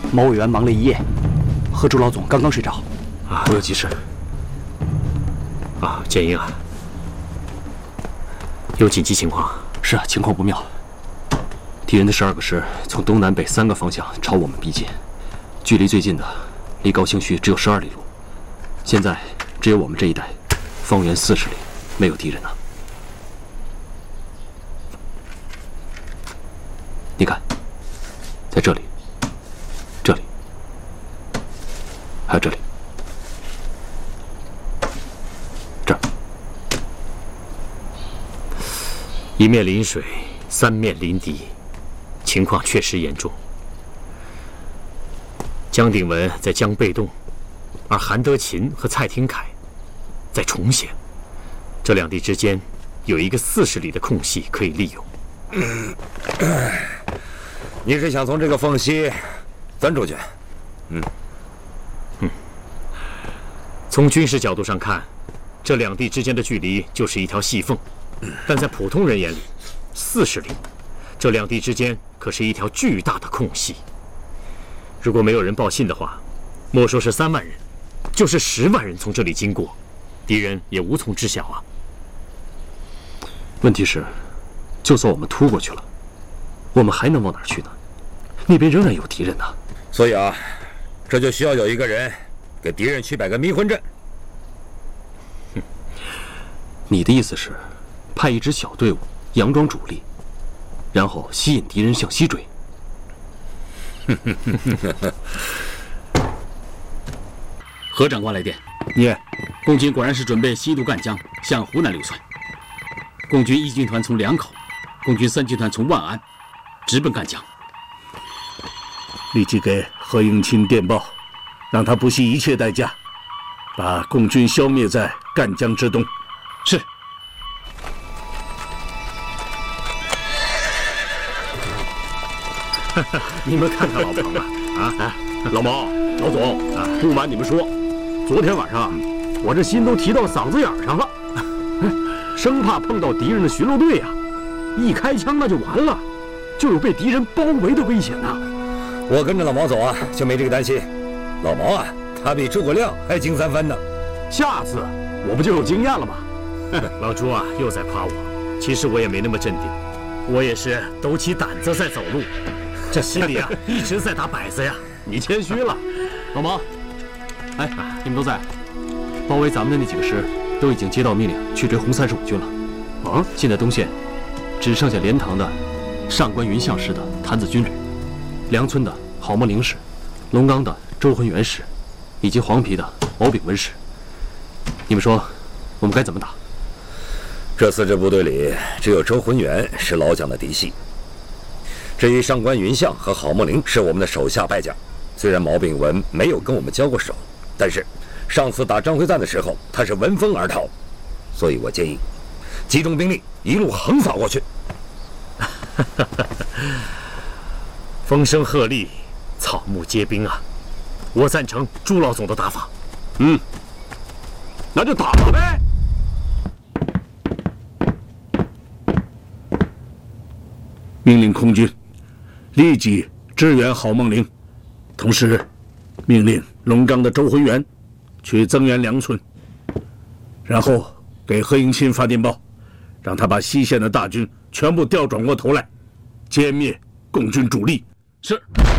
毛委员忙了一夜，和朱老总刚刚睡着。 啊，我有急事。啊，建英啊，有紧急情况。 是啊，情况不妙。敌人的12个师从东南北3个方向朝我们逼近，距离最近的离高兴区只有12里路。现在只有我们这一带，方圆40里没有敌人了。你看，在这里，这里，还有这里，这儿。 一面临水，3面临敌，情况确实严重。江鼎文在江背洞，而韩德勤和蔡廷锴在崇县，这2地之间有一个40里的空隙可以利用。 你是想从这个缝隙钻出去？ 从军事角度上看，这2地之间的距离就是一条细缝，但在普通人眼里，40里，这2地之间可是一条巨大的空隙。如果没有人报信的话，莫说是3万人，就是10万人从这里经过，敌人也无从知晓啊。 问题是，就算我们突过去了，我们还能往哪儿去呢？那边仍然有敌人呢。 所以啊，这就需要有一个人给敌人去摆个迷魂阵。 你的意思是，派一支小队伍佯装主力，然后吸引敌人向西追？ 何长官来电，共军果然是准备西渡赣江，向湖南流窜。共军1军团从两口，共军3军团从万安，直奔赣江。 立即给何应钦电报，让他不惜一切代价，把共军消灭在赣江之东。 是。 你们看看老彭啊！ 老毛、老总啊，不瞒你们说，昨天晚上我这心都提到嗓子眼上了，生怕碰到敌人的巡逻队呀，一开枪那就完了，就有被敌人包围的危险呐。 我跟着老毛走啊，就没这个担心。老毛啊，他比诸葛亮还精3分呢。 下次我不就有经验了吗？ 老朱啊，又在夸我。其实我也没那么镇定，我也是抖起胆子在走路，这心里啊一直在打摆子呀。 你谦虚了， 老毛。哎，你们都在？包围咱们的那几个师都已经接到命令去追红35军了。 啊， 现在东线只剩下莲塘的上官云相师的谭子军旅，梁村的郝梦龄师，龙冈的周浑元师，以及黄陂的毛炳文师。你们说，我们该怎么打？ 这4支部队里，只有周浑元是老蒋的嫡系。至于上官云相和郝梦龄是我们的手下败将，虽然毛炳文没有跟我们交过手，但是上次打张会赞的时候，他是闻风而逃，所以我建议集中兵力一路横扫过去。 风声鹤唳，草木皆兵啊！我赞成朱老总的打法。 那就打了呗。 命令空军立即支援郝梦龄，同时命令龙冈的周浑元去增援梁村，然后给何应钦发电报，让他把西线的大军全部调转过头来，歼灭共军主力。 是。